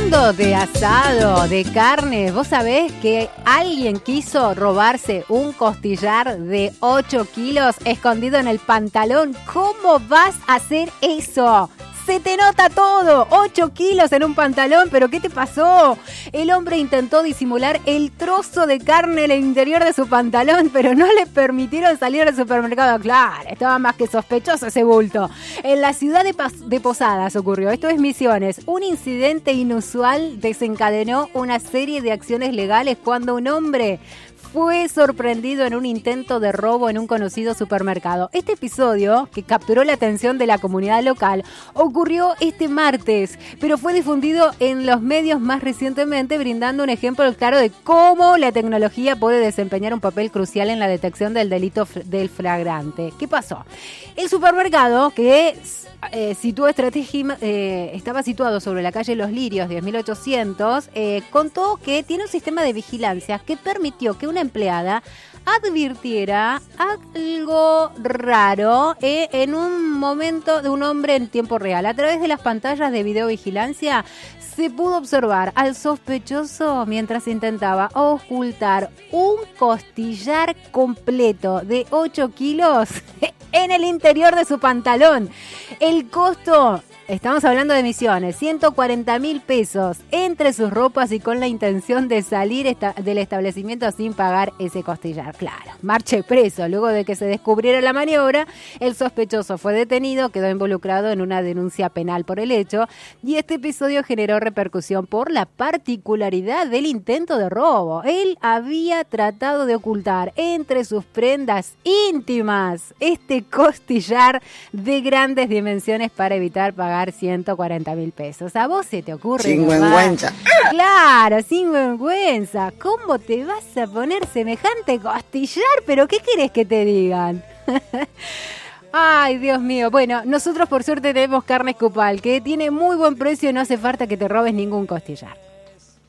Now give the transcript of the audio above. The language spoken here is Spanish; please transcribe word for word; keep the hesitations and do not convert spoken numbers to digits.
Hablando de asado, de carne, ¿vos sabés que alguien quiso robarse un costillar de ocho kilos escondido en el pantalón? ¿Cómo vas a hacer eso? Se te nota todo, ocho kilos en un pantalón, ¿pero qué te pasó? El hombre intentó disimular el trozo de carne en el interior de su pantalón, pero no le permitieron salir al supermercado. Claro, estaba más que sospechoso ese bulto. En la ciudad de, Pas- de Posadas ocurrió, esto es Misiones. Un incidente inusual desencadenó una serie de acciones legales cuando un hombre fue sorprendido en un intento de robo en un conocido supermercado. Este episodio, que capturó la atención de la comunidad local, ocurrió este martes, pero fue difundido en los medios más recientemente, brindando un ejemplo claro de cómo la tecnología puede desempeñar un papel crucial en la detección del delito f- del flagrante. ¿Qué pasó? El supermercado, que es, eh, situó estrategi- eh, estaba situado sobre la calle Los Lirios, diez mil ochocientos, eh, contó que tiene un sistema de vigilancia que permitió que una empleada advirtiera algo raro eh, en un momento de un hombre en tiempo real. A través de las pantallas de videovigilancia se pudo observar al sospechoso mientras intentaba ocultar un costillar completo de ocho kilos en el interior de su pantalón. El costo, estamos hablando de Misiones, ciento cuarenta mil pesos entre sus ropas y con la intención de salir esta, del establecimiento sin pagar ese costillar. Claro, marche preso. Luego de que se descubriera la maniobra, el sospechoso fue detenido, quedó involucrado en una denuncia penal por el hecho y este episodio generó repercusión por la particularidad del intento de robo. Él había tratado de ocultar entre sus prendas íntimas este costillar de grandes dimensiones para evitar pagar ciento cuarenta mil pesos. ¿A vos se te ocurre? Sin vergüenza. Claro, sin vergüenza. ¿Cómo te vas a poner semejante costillar? ¿Pero qué querés que te digan? Ay, Dios mío. Bueno, nosotros por suerte tenemos Carnes Cupal, que tiene muy buen precio y no hace falta que te robes ningún costillar.